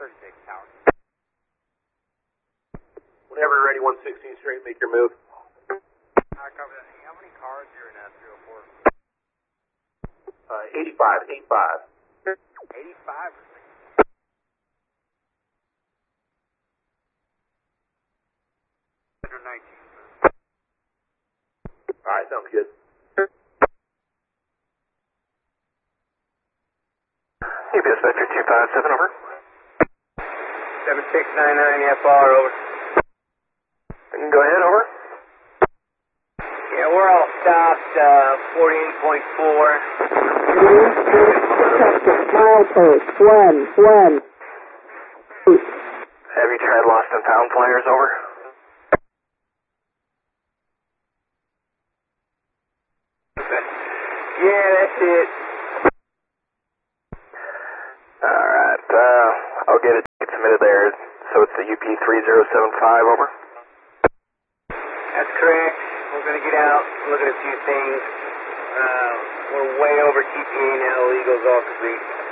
36 tower. Whenever you're ready, 116 straight, make your move. I copy that. How many cars are in 304? 85, 85. 85 or 60? 119. Alright, sounds good. UPS Vector 257, over. 7699 FR, over. Go ahead, over. Yeah, we're all stopped, 48.4. Milepost, when? Have you tried lost and found flyers, over? Yeah, that's it. Alright, I'll get it submitted there. So it's the UP3075, over? That's correct. We're going to get out, look at a few things. We're way over TPA now. Eagle's all complete.